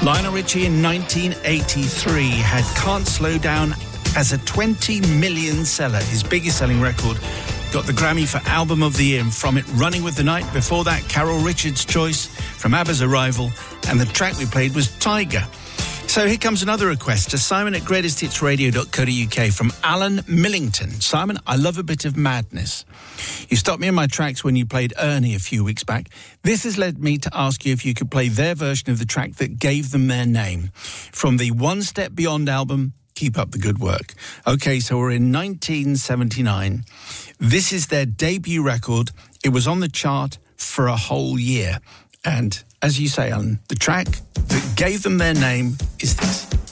Lionel Richie in 1983 had Can't Slow Down as a 20 million seller, his biggest selling record. Got the Grammy for Album of the Year, and from it, Running with the Night. Before that, Carol Richards' Choice from ABBA's Arrival, and the track we played was Tiger. So here comes another request to Simon at greatesthitsradio.co.uk from Alan Millington. Simon, I love a bit of madness. You stopped me in my tracks when you played Ernie a few weeks back. This has led me to ask you if you could play their version of the track that gave them their name. From the One Step Beyond album, Keep Up the Good Work. OK, so we're in 1979. This is their debut record. It was on the chart for a whole year. And as you say, Alan, the track that gave them their name is this.